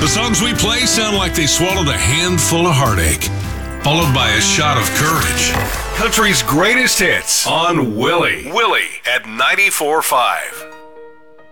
The songs we play sound like they swallowed a handful of heartache, followed by a shot of courage. Country's greatest hits on Willie. Willie at 94.5.